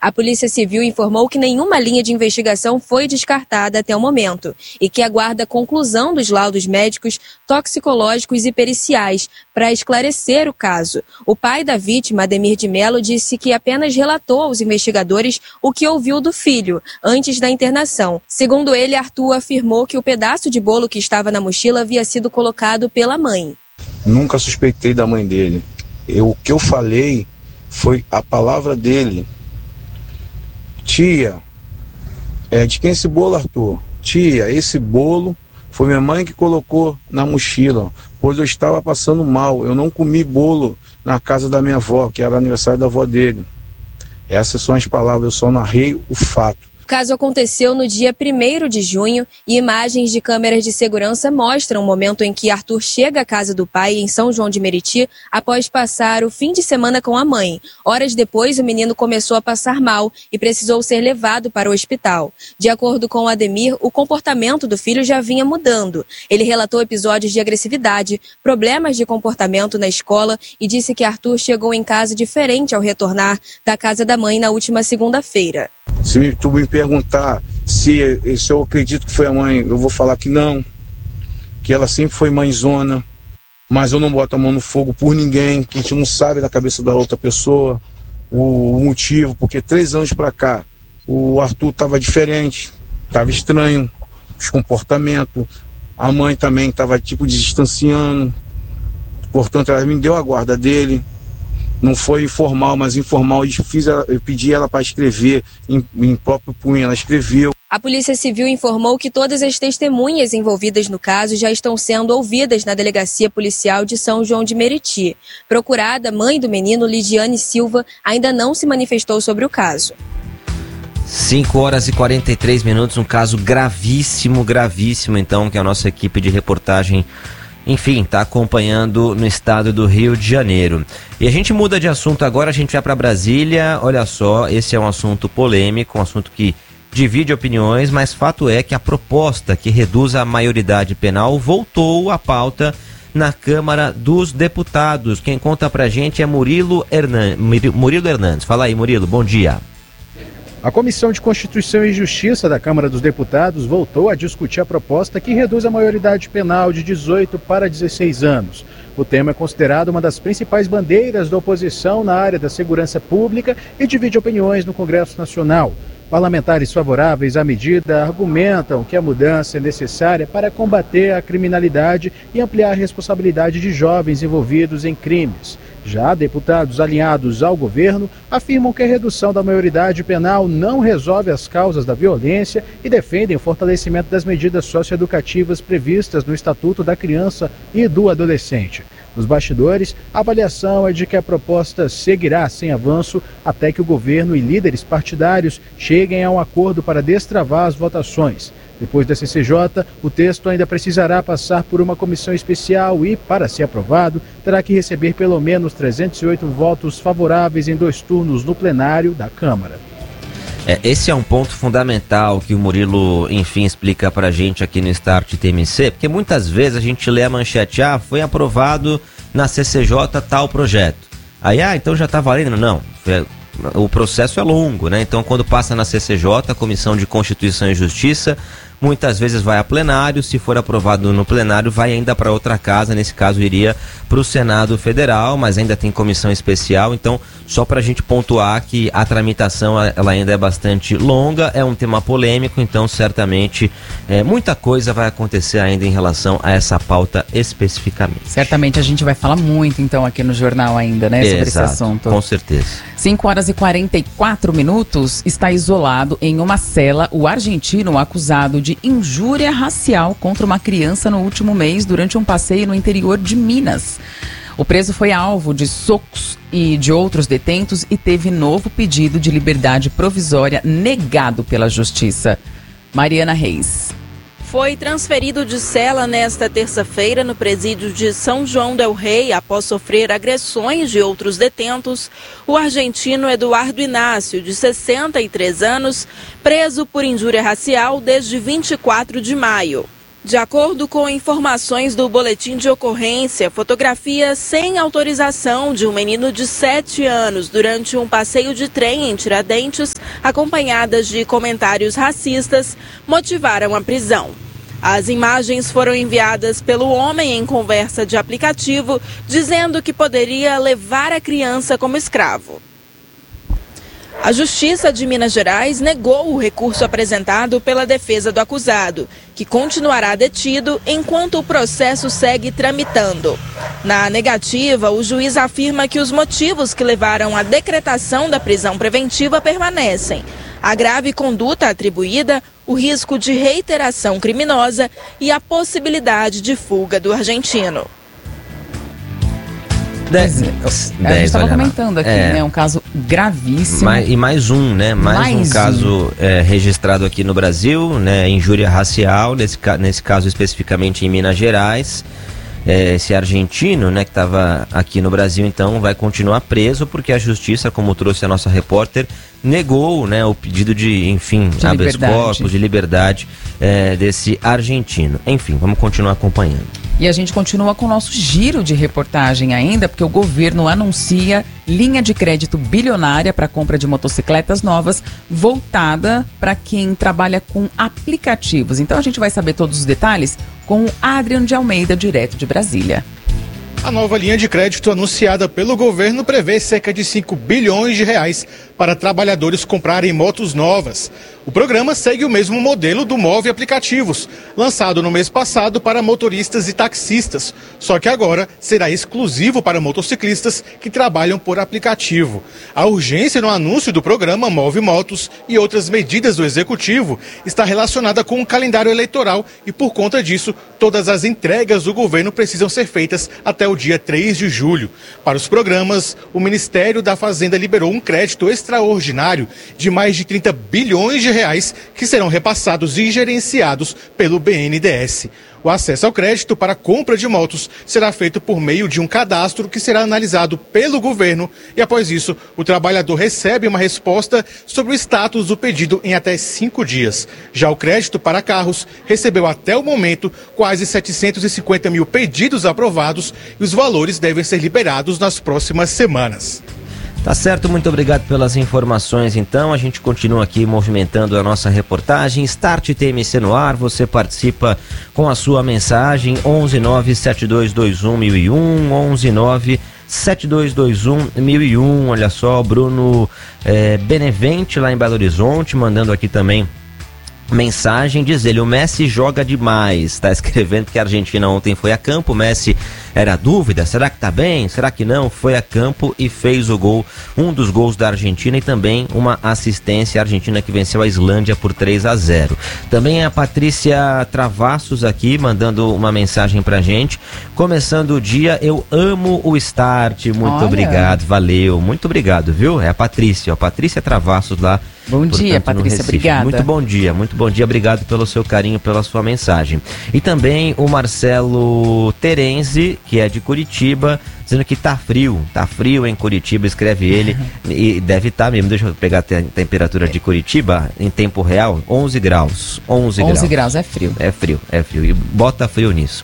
A Polícia Civil informou que nenhuma linha de investigação foi descartada até o momento e que aguarda a conclusão dos laudos médicos, toxicológicos e periciais para esclarecer o caso. O pai da vítima, Ademir de Mello, disse que apenas relatou aos investigadores o que ouviu do filho antes da internação. Segundo ele, Arthur afirmou que o pedaço de bolo que estava na mochila havia sido colocado pela mãe. Nunca suspeitei da mãe dele. O que eu falei foi a palavra dele. Tia, de quem é esse bolo, Arthur? Tia, esse bolo foi minha mãe que colocou na mochila, pois eu estava passando mal. Eu não comi bolo na casa da minha avó, que era aniversário da avó dele. Essas são as palavras, eu só narrei o fato. O caso aconteceu no dia 1º de junho e imagens de câmeras de segurança mostram o momento em que Arthur chega à casa do pai em São João de Meriti após passar o fim de semana com a mãe. Horas depois, o menino começou a passar mal e precisou ser levado para o hospital. De acordo com o Ademir, o comportamento do filho já vinha mudando. Ele relatou episódios de agressividade, problemas de comportamento na escola e disse que Arthur chegou em casa diferente ao retornar da casa da mãe na última segunda-feira. Se tu me perguntar se eu acredito que foi a mãe, eu vou falar que não, que ela sempre foi mãezona, mas eu não boto a mão no fogo por ninguém, que a gente não sabe da cabeça da outra pessoa, o motivo, porque 3 anos pra cá o Arthur estava diferente, estava estranho, os comportamentos, a mãe também estava tipo distanciando, portanto ela me deu a guarda dele. Não foi formal, mas informal. Eu pedi ela para escrever em próprio punho, ela escreveu. A Polícia Civil informou que todas as testemunhas envolvidas no caso já estão sendo ouvidas na Delegacia Policial de São João de Meriti. Procurada, a mãe do menino, Lidiane Silva, ainda não se manifestou sobre o caso. 5h43, um caso gravíssimo, então, que a nossa equipe de reportagem está acompanhando no estado do Rio de Janeiro. E a gente muda de assunto agora, a gente vai para Brasília. Olha só, esse é um assunto polêmico, um assunto que divide opiniões, mas fato é que a proposta que reduz a maioridade penal voltou à pauta na Câmara dos Deputados. Quem conta pra gente é Murilo Hernandes. Fala aí, Murilo, bom dia. A Comissão de Constituição e Justiça da Câmara dos Deputados voltou a discutir a proposta que reduz a maioridade penal de 18 para 16 anos. O tema é considerado uma das principais bandeiras da oposição na área da segurança pública e divide opiniões no Congresso Nacional. Parlamentares favoráveis à medida argumentam que a mudança é necessária para combater a criminalidade e ampliar a responsabilidade de jovens envolvidos em crimes. Já deputados alinhados ao governo afirmam que a redução da maioridade penal não resolve as causas da violência e defendem o fortalecimento das medidas socioeducativas previstas no Estatuto da Criança e do Adolescente. Nos bastidores, a avaliação é de que a proposta seguirá sem avanço até que o governo e líderes partidários cheguem a um acordo para destravar as votações. Depois da CCJ, o texto ainda precisará passar por uma comissão especial e, para ser aprovado, terá que receber pelo menos 308 votos favoráveis em 2 turnos no plenário da Câmara. Esse é um ponto fundamental que o Murilo, explica pra gente aqui no Start TMC, porque muitas vezes a gente lê a manchete, foi aprovado na CCJ tal projeto. Aí, então já tá valendo? Não, o processo é longo, né? Então, quando passa na CCJ, a Comissão de Constituição e Justiça, muitas vezes vai a plenário, se for aprovado no plenário, vai ainda para outra casa, nesse caso iria para o Senado Federal, mas ainda tem comissão especial, então só para a gente pontuar que a tramitação ela ainda é bastante longa, é um tema polêmico, então certamente muita coisa vai acontecer ainda em relação a essa pauta especificamente. Certamente a gente vai falar muito então aqui no jornal ainda, né, sobre esse assunto. Com certeza. 5h44, está isolado em uma cela o argentino acusado de injúria racial contra uma criança no último mês durante um passeio no interior de Minas. O preso foi alvo de socos e de outros detentos e teve novo pedido de liberdade provisória negado pela Justiça. Mariana Reis. Foi transferido de cela nesta terça-feira no presídio de São João del Rei após sofrer agressões de outros detentos. O argentino Eduardo Inácio, de 63 anos, preso por injúria racial desde 24 de maio. De acordo com informações do boletim de ocorrência, fotografias sem autorização de um menino de 7 anos durante um passeio de trem em Tiradentes, acompanhadas de comentários racistas, motivaram a prisão. As imagens foram enviadas pelo homem em conversa de aplicativo, dizendo que poderia levar a criança como escravo. A Justiça de Minas Gerais negou o recurso apresentado pela defesa do acusado, que continuará detido enquanto o processo segue tramitando. Na negativa, o juiz afirma que os motivos que levaram à decretação da prisão preventiva permanecem: a grave conduta atribuída, o risco de reiteração criminosa e a possibilidade de fuga do argentino. A gente estava comentando aqui, né? Um caso gravíssimo. E mais um, né? Mais um caso registrado aqui no Brasil, né? Injúria racial, nesse caso especificamente em Minas Gerais. Esse argentino, né, que estava aqui no Brasil, então vai continuar preso porque a justiça, como trouxe a nossa repórter, negou, né, o pedido de, enfim, habeas corpus, de liberdade desse argentino. Enfim, vamos continuar acompanhando. E a gente continua com o nosso giro de reportagem ainda, porque o governo anuncia linha de crédito bilionária para compra de motocicletas novas, voltada para quem trabalha com aplicativos. Então a gente vai saber todos os detalhes com o Adrian de Almeida, direto de Brasília. A nova linha de crédito anunciada pelo governo prevê cerca de 5 bilhões de reais para trabalhadores comprarem motos novas. O programa segue o mesmo modelo do Move Aplicativos, lançado no mês passado para motoristas e taxistas, só que agora será exclusivo para motociclistas que trabalham por aplicativo. A urgência no anúncio do programa Move Motos e outras medidas do Executivo está relacionada com o calendário eleitoral e, por conta disso, todas as entregas do governo precisam ser feitas até o dia 3 de julho. Para os programas, o Ministério da Fazenda liberou um crédito extraordinário de mais de 30 bilhões de reais que serão repassados e gerenciados pelo BNDES. O acesso ao crédito para compra de motos será feito por meio de um cadastro que será analisado pelo governo e, após isso, o trabalhador recebe uma resposta sobre o status do pedido em até 5 dias. Já o crédito para carros recebeu até o momento quase 750 mil pedidos aprovados e os valores devem ser liberados nas próximas semanas. Tá certo, muito obrigado pelas informações. Então, a gente continua aqui movimentando a nossa reportagem. Start TMC no ar, você participa com a sua mensagem 11972211001, 11972211001. Olha só, Bruno Benevente lá em Belo Horizonte, mandando aqui também mensagem, diz ele: o Messi joga demais. Tá escrevendo que a Argentina ontem foi a campo, o Messi era dúvida, será que tá bem, será que não? Foi a campo e fez o gol, um dos gols da Argentina e também uma assistência. A Argentina que venceu a Islândia por 3-0. Também a Patrícia Travassos aqui mandando uma mensagem pra gente: começando o dia, eu amo o Start, muito obrigado, valeu, muito obrigado, viu? É a Patrícia Travassos lá. Bom dia, Patrícia, obrigada. Muito bom dia, obrigado pelo seu carinho, pela sua mensagem. E também o Marcelo Terenzi, que é de Curitiba, dizendo que tá frio em Curitiba, escreve ele, e deve estar mesmo. Deixa eu pegar a temperatura de Curitiba em tempo real, 11 graus. 11 graus, é frio. É frio, e bota frio nisso.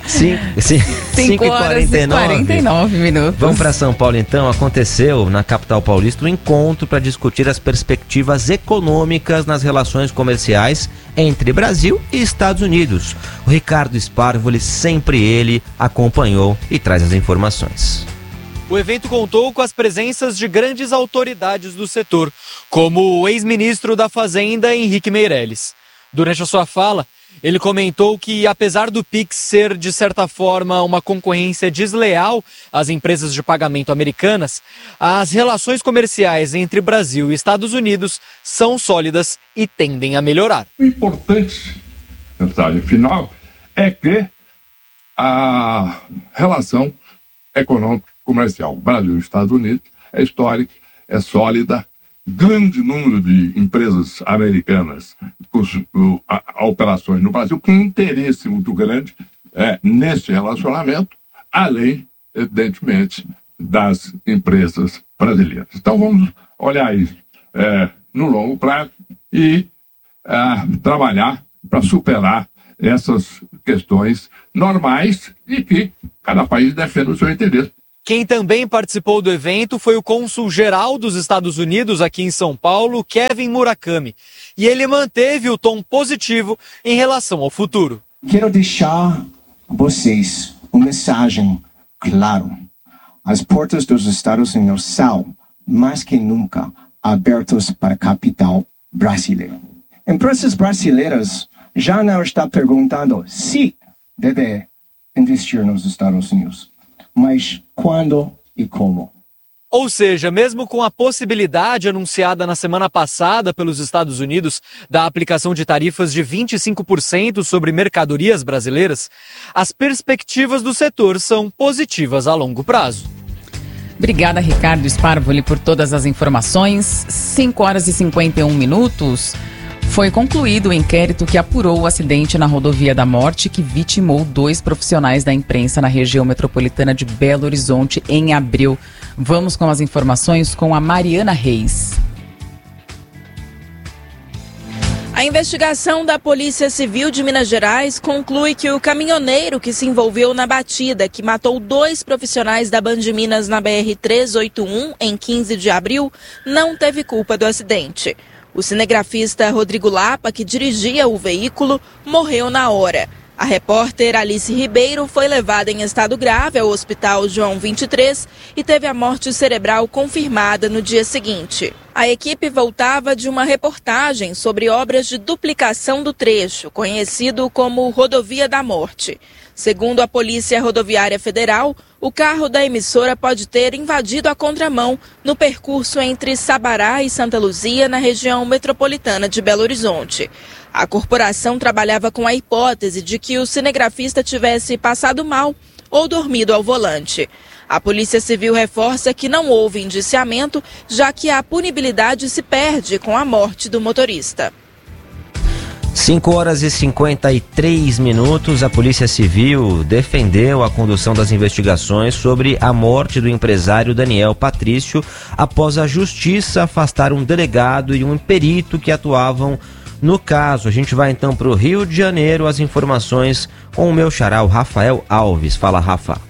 5h49 minutos. Vamos para São Paulo então. Aconteceu na capital paulista um encontro para discutir as perspectivas econômicas nas relações comerciais entre Brasil e Estados Unidos. O Ricardo Sparvoli, sempre ele, acompanhou e traz as informações. O evento contou com as presenças de grandes autoridades do setor, como o ex-ministro da Fazenda, Henrique Meirelles. Durante a sua fala, ele comentou que, apesar do Pix ser, de certa forma, uma concorrência desleal às empresas de pagamento americanas, as relações comerciais entre Brasil e Estados Unidos são sólidas e tendem a melhorar. O importante, mensagem final, é que a relação econômico-comercial Brasil e Estados Unidos é histórica, é sólida. Grande número de empresas americanas com operações no Brasil, com interesse muito grande nesse relacionamento, além, evidentemente, das empresas brasileiras. Então vamos olhar isso no longo prazo e trabalhar para superar essas questões normais e que cada país defenda o seu interesse. Quem também participou do evento foi o cônsul-geral dos Estados Unidos aqui em São Paulo, Kevin Murakami. E ele manteve o tom positivo em relação ao futuro. Quero deixar vocês uma mensagem clara. As portas dos Estados Unidos são, mais que nunca, abertas para a capital brasileira. Empresas brasileiras já não estão perguntando se deve investir nos Estados Unidos, mas quando e como. Ou seja, mesmo com a possibilidade anunciada na semana passada pelos Estados Unidos da aplicação de tarifas de 25% sobre mercadorias brasileiras, as perspectivas do setor são positivas a longo prazo. Obrigada, Ricardo Sparvoli, por todas as informações. 5h51. Foi concluído o inquérito que apurou o acidente na Rodovia da Morte que vitimou 2 profissionais da imprensa na região metropolitana de Belo Horizonte em abril. Vamos com as informações com a Mariana Reis. A investigação da Polícia Civil de Minas Gerais conclui que o caminhoneiro que se envolveu na batida que matou 2 profissionais da Band Minas na BR-381 em 15 de abril não teve culpa do acidente. O cinegrafista Rodrigo Lapa, que dirigia o veículo, morreu na hora. A repórter Alice Ribeiro foi levada em estado grave ao Hospital João 23 e teve a morte cerebral confirmada no dia seguinte. A equipe voltava de uma reportagem sobre obras de duplicação do trecho, conhecido como Rodovia da Morte. Segundo a Polícia Rodoviária Federal, o carro da emissora pode ter invadido a contramão no percurso entre Sabará e Santa Luzia, na região metropolitana de Belo Horizonte. A corporação trabalhava com a hipótese de que o cinegrafista tivesse passado mal ou dormido ao volante. A Polícia Civil reforça que não houve indiciamento, já que a punibilidade se perde com a morte do motorista. 5h53. A Polícia Civil defendeu a condução das investigações sobre a morte do empresário Daniel Patrício após a Justiça afastar um delegado e um perito que atuavam no caso. A gente vai então para o Rio de Janeiro, as informações com o meu xará, o Rafael Alves. Fala, Rafa.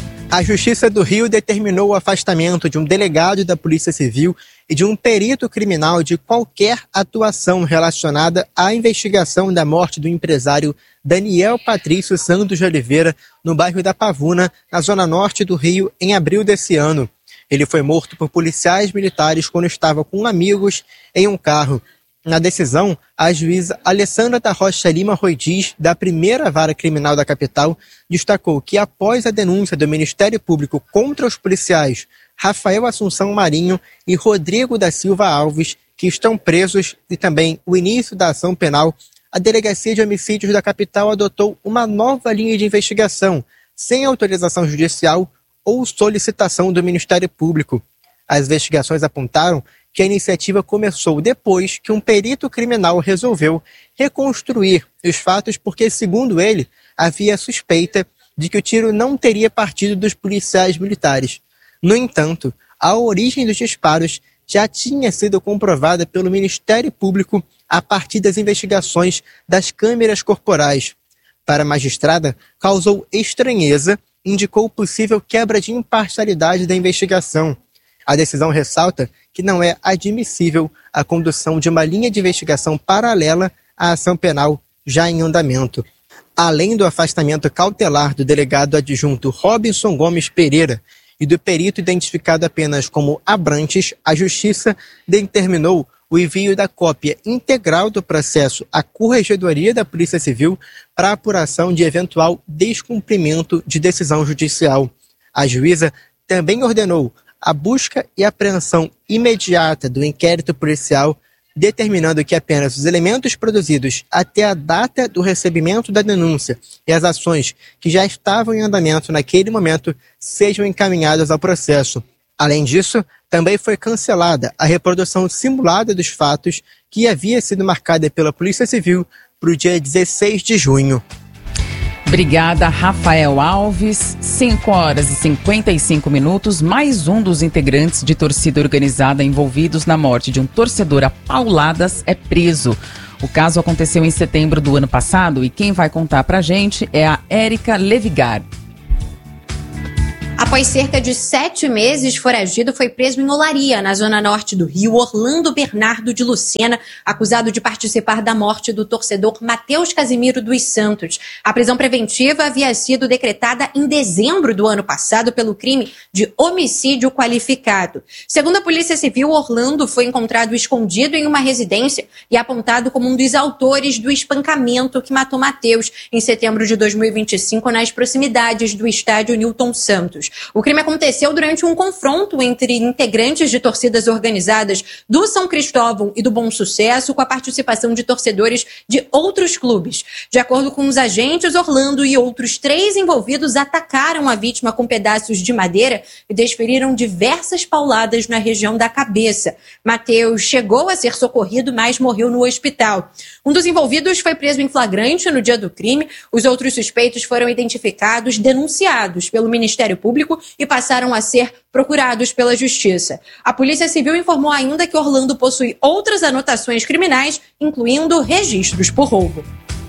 A Justiça do Rio determinou o afastamento de um delegado da Polícia Civil e de um perito criminal de qualquer atuação relacionada à investigação da morte do empresário Daniel Patrício Santos de Oliveira, no bairro da Pavuna, na zona norte do Rio, em abril desse ano. Ele foi morto por policiais militares quando estava com amigos em um carro. Na decisão, a juíza Alessandra da Rocha Lima Roidiz, da primeira vara criminal da capital, destacou que após a denúncia do Ministério Público contra os policiais Rafael Assunção Marinho e Rodrigo da Silva Alves, que estão presos, e também o início da ação penal, a Delegacia de Homicídios da capital adotou uma nova linha de investigação, sem autorização judicial ou solicitação do Ministério Público. As investigações apontaram que a iniciativa começou depois que um perito criminal resolveu reconstruir os fatos porque, segundo ele, havia suspeita de que o tiro não teria partido dos policiais militares. No entanto, a origem dos disparos já tinha sido comprovada pelo Ministério Público a partir das investigações das câmeras corporais. Para a magistrada, causou estranheza e indicou possível quebra de imparcialidade da investigação. A decisão ressalta que não é admissível a condução de uma linha de investigação paralela à ação penal já em andamento. Além do afastamento cautelar do delegado adjunto Robinson Gomes Pereira e do perito identificado apenas como Abrantes, a Justiça determinou o envio da cópia integral do processo à Corregedoria da Polícia Civil para apuração de eventual descumprimento de decisão judicial. A juíza também ordenou a busca e apreensão imediata do inquérito policial, determinando que apenas os elementos produzidos até a data do recebimento da denúncia e as ações que já estavam em andamento naquele momento sejam encaminhadas ao processo. Além disso, também foi cancelada a reprodução simulada dos fatos que havia sido marcada pela Polícia Civil para o dia 16 de junho. Obrigada, Rafael Alves. 5h55. Mais um dos integrantes de torcida organizada envolvidos na morte de um torcedor a pauladas é preso. O caso aconteceu em setembro do ano passado e quem vai contar pra gente é a Érica Levigar. Após cerca de 7 meses foragido, foi preso em Olaria, na zona norte do Rio, Orlando Bernardo de Lucena, acusado de participar da morte do torcedor Matheus Casimiro dos Santos. A prisão preventiva havia sido decretada em dezembro do ano passado pelo crime de homicídio qualificado. Segundo a Polícia Civil, Orlando foi encontrado escondido em uma residência e apontado como um dos autores do espancamento que matou Matheus em setembro de 2025 nas proximidades do estádio Newton Santos. O crime aconteceu durante um confronto entre integrantes de torcidas organizadas do São Cristóvão e do Bom Sucesso, com a participação de torcedores de outros clubes. De acordo com os agentes, Orlando e outros 3 envolvidos atacaram a vítima com pedaços de madeira e desferiram diversas pauladas na região da cabeça. Matheus chegou a ser socorrido, mas morreu no hospital. Um dos envolvidos foi preso em flagrante no dia do crime. Os outros suspeitos foram identificados, denunciados pelo Ministério Público e passaram a ser procurados pela Justiça. A Polícia Civil informou ainda que Orlando possui outras anotações criminais, incluindo registros por roubo.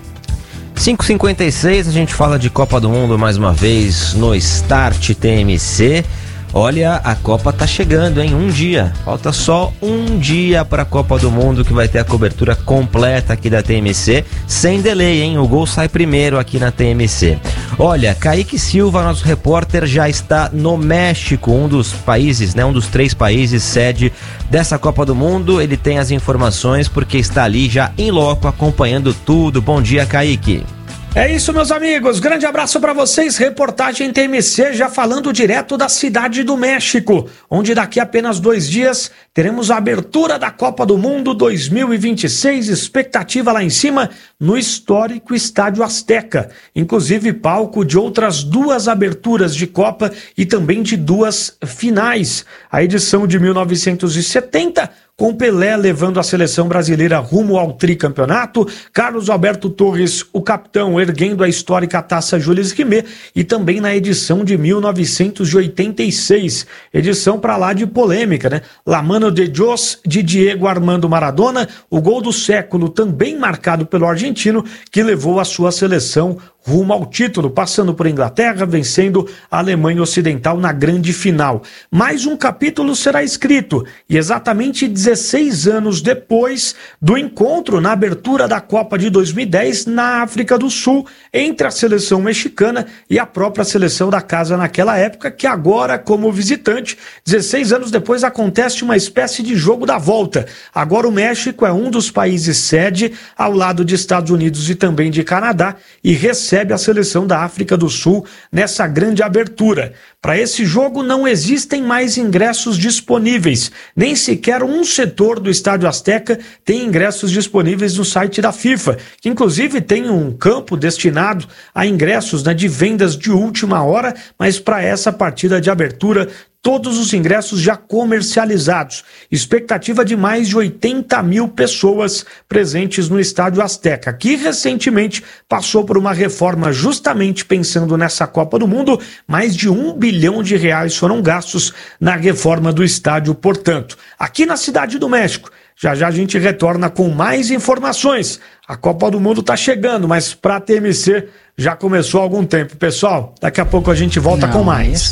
5h56, a gente fala de Copa do Mundo mais uma vez no Start TMC. Olha, a Copa tá chegando, hein? Um dia. Falta só um dia para a Copa do Mundo, que vai ter a cobertura completa aqui da TMC, sem delay, hein? O gol sai primeiro aqui na TMC. Olha, Kaique Silva, nosso repórter, já está no México, um dos países, né? Um dos 3 países sede dessa Copa do Mundo. Ele tem as informações porque está ali já em loco acompanhando tudo. Bom dia, Kaique. É isso, meus amigos, grande abraço para vocês, reportagem TMC já falando direto da Cidade do México, onde daqui a apenas 2 dias teremos a abertura da Copa do Mundo 2026, expectativa lá em cima no histórico Estádio Azteca, inclusive palco de outras 2 aberturas de Copa e também de 2 finais, a edição de 1970, com Pelé levando a seleção brasileira rumo ao tricampeonato, Carlos Alberto Torres, o capitão, erguendo a histórica taça Jules Rimet, e também na edição de 1986, edição para lá de polêmica, né? La Mano de Dios, de Diego Armando Maradona, o gol do século também marcado pelo argentino, que levou a sua seleção rumo ao título, passando por Inglaterra, vencendo a Alemanha Ocidental na grande final. Mais um capítulo será escrito, e exatamente 16 anos depois do encontro na abertura da Copa de 2010 na África do Sul, entre a seleção mexicana e a própria seleção da casa naquela época, que agora, como visitante, 16 anos depois acontece uma espécie de jogo da volta. Agora o México é um dos países sede, ao lado de Estados Unidos e também de Canadá, e recebe a seleção da África do Sul nessa grande abertura. Para esse jogo não existem mais ingressos disponíveis, nem sequer um setor do Estádio Azteca tem ingressos disponíveis no site da FIFA, que inclusive tem um campo destinado a ingressos, né, de vendas de última hora, mas para essa partida de abertura todos os ingressos já comercializados. Expectativa de mais de 80 mil pessoas presentes no Estádio Azteca, que recentemente passou por uma reforma justamente pensando nessa Copa do Mundo. Mais de R$1 bilhão foram gastos na reforma do estádio, portanto. Aqui na Cidade do México, já a gente retorna com mais informações. A Copa do Mundo está chegando, mas para a TMC já começou há algum tempo. Pessoal, daqui a pouco a gente volta com mais.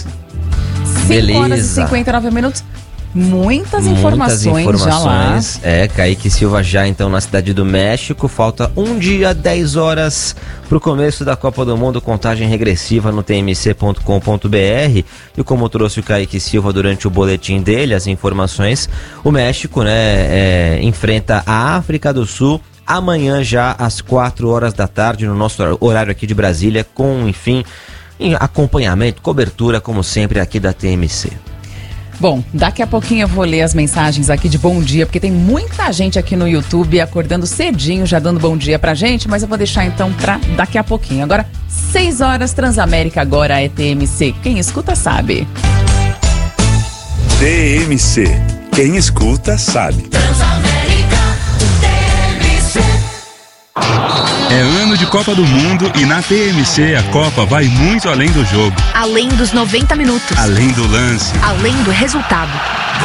5 horas e 59 minutos. Muitas informações já lá. Kaique Silva já então na Cidade do México. Falta um dia, 10 horas para o começo da Copa do Mundo. Contagem regressiva no tmc.com.br. E como trouxe o Kaique Silva durante o boletim dele, as informações, o México, né, enfrenta a África do Sul amanhã já às 4 horas da tarde no nosso horário aqui de Brasília, com, enfim, acompanhamento, cobertura, como sempre, aqui da TMC. Bom, daqui a pouquinho eu vou ler as mensagens aqui de bom dia, porque tem muita gente aqui no YouTube acordando cedinho, já dando bom dia pra gente, mas eu vou deixar então pra daqui a pouquinho. Agora, 6 horas, Transamérica agora é TMC. Quem escuta sabe. TMC. Quem escuta sabe. Transamérica, TMC. É ano de Copa do Mundo e na TMC a Copa vai muito além do jogo. Além dos 90 minutos. Além do lance. Além do resultado.